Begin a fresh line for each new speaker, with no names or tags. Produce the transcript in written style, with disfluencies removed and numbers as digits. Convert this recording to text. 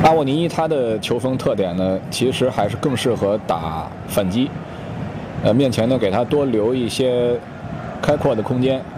阿沃尼他的球风特点呢，其实还是更适合打反击。面前呢给他多留一些开阔的空间，